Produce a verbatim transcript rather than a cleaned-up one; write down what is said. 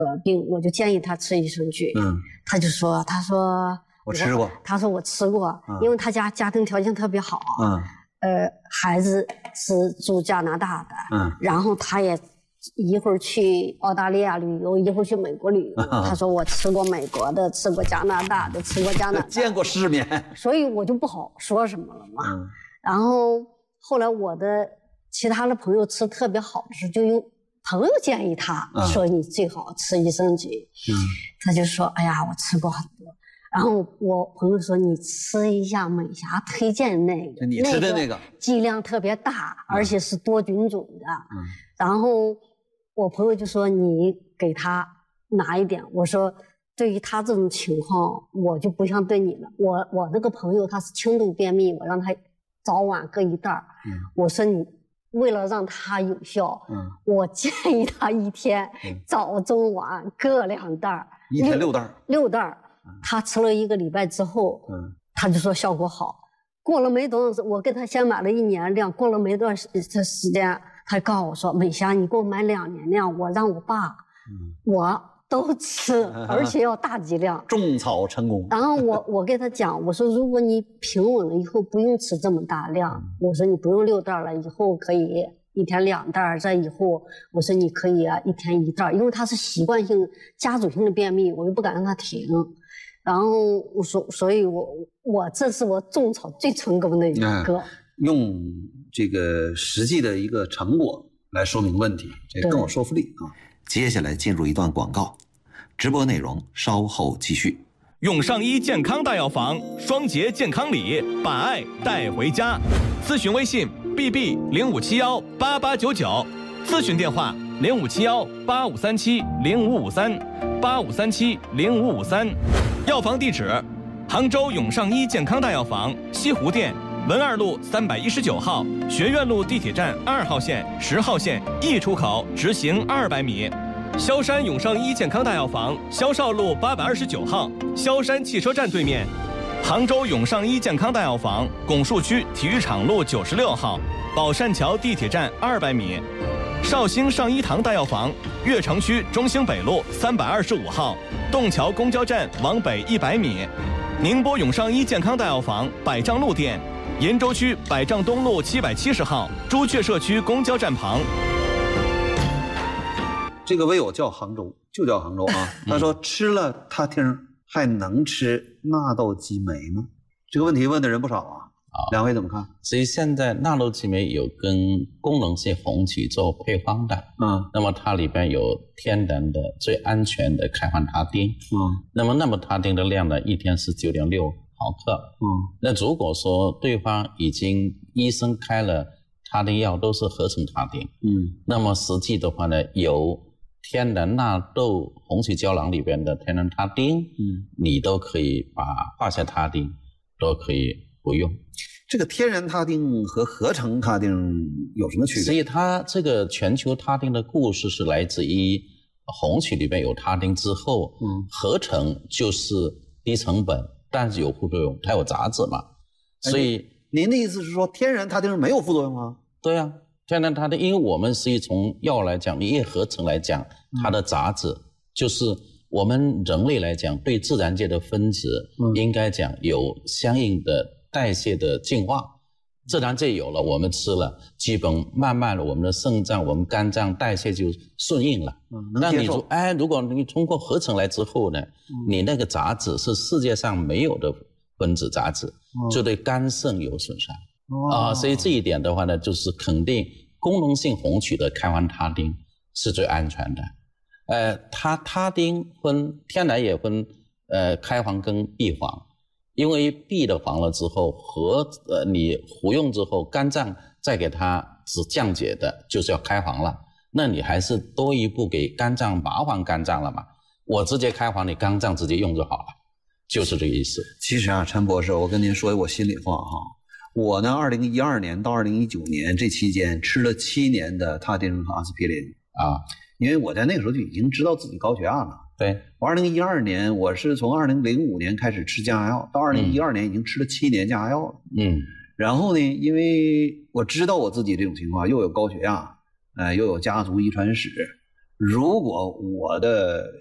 呃病，我就建议他吃益生菌。嗯，他就说，他说我吃过， 他说我吃过，嗯、因为他家家庭条件特别好。嗯，呃，孩子是住加拿大的。嗯，然后他也一会儿去澳大利亚旅游，一会儿去美国旅游。嗯、他说我吃过美国的，吃过加拿大的，吃过加拿大， 见过世面。 所以我就不好说什么了嘛。嗯、然后后来我的其他的朋友吃特别好的时候，就用。朋友建议他说：“你最好吃益生菌。”嗯，他就说：“哎呀，我吃过很多。”然后我朋友说：“你吃一下美霞推荐那个， 你吃的那个剂量特别大，而且是多菌种的。”嗯，然后我朋友就说：“你给他拿一点。”我说：“对于他这种情况，我就不像对你了。我我那个朋友他是轻度便秘，我让他早晚各一袋。嗯，我说你。”为了让它有效，嗯，我建议他一天、嗯、早中晚各两袋， 一天六袋， 六袋。他吃了一个礼拜之后，嗯，他就说效果好。过了没多长，我给他先买了一年量，过了没多时时间，他告诉我说：“美霞，你给我买两年量，我让我爸，嗯，我。”都吃，而且要大剂量， 种草成功。 然后我我给他讲，我说如果你平稳了以后不用吃这么大量，嗯、我说你不用六袋了，以后可以一天两袋，再以后我说你可以啊一天一袋，因为他是习惯性家族性的便秘，我又不敢让他停。然后我说，所以我我这是我种草最成功的一个，嗯、 用这个实际的一个成果来说明问题，这更有说服力啊。接下来进入一段广告，直播内容稍后继续。 永上医健康大药房双节健康礼，把爱带回家。咨询微信 b b 零五七幺八八九九，咨询电话零五七幺八五三七零五五三八五三七零五五三。药房地址：杭州永上医健康大药房西湖店。文二路三百一十九号，学院路地铁站二号线、十号线 E 出口直行二百米。萧山永上医健康大药房，萧少路八百二十九号，萧山汽车站对面。杭州永上医健康大药房，拱墅区体育场路九十六号，宝善桥地铁站二百米。绍兴上医堂大药房，悦城区中兴北路三百二十五号，洞桥公交站往北一百米。宁波永上医健康大药房，百丈路店。鄞州区百丈东路七百七十号，朱雀社区公交站旁。 这个微友叫杭州，就叫杭州啊。他说吃了他听还能吃纳豆激酶吗？这个问题问的人不少啊。两位怎么看？ 所以现在纳豆激酶有跟功能性红曲做配方的，嗯，那么它里边有天然的最安全的开环他汀，嗯，那么那么他汀的量呢，一天是 九点六毫克，嗯，那如果说对方已经医生开了他汀药都是合成他汀，嗯，那么实际的话呢，有天然纳豆红曲胶囊里边的天然他汀，嗯，你都可以把化学他汀都可以不用。 这个天然他汀和合成他汀有什么区别？ 所以它这个全球他汀的故事是来自于红曲里边有他汀之后，嗯，合成就是低成本，但是有副作用，它有杂质嘛。所以、 哎、您的意思是说天然他汀没有副作用吗？ 对啊，天然他汀，因为我们实际从药来讲，越合成来讲，它的杂质、嗯、就是我们人类来讲，对自然界的分子、嗯、应该讲有相应的代谢的进化，自然界有了，我们吃了，基本慢慢的我们的肾脏、我们肝脏代谢就顺应了。嗯，那你说，哎，如果你通过合成来之后呢，嗯、你那个杂质是世界上没有的分子杂质，嗯、就对肝肾有损伤。哦、啊，所以这一点的话呢，就是肯定功能性红曲的开环他汀是最安全的。呃，它他汀分天然也分呃开黄跟闭黄。因为闭的黄了之后和呃你服用之后肝脏再给它是降解的，就是要开黄了，那你还是多一步给肝脏麻烦肝脏了嘛，我直接开黄，你肝脏直接用就好了，就是这个意思。 其实啊，陈博士，我跟您说我心里话哈，我呢二零一二年到二零一九年这期间吃了七年的他汀和阿司匹林啊，因为我在那个时候就已经知道自己高血压了。 对， 我二零一二年我是从二零零五年开始吃降压药，到二零一二年已经吃了七年降压药了。嗯，然后呢，因为我知道我自己这种情况，又有高血压，呃，又有家族遗传史， 如果我的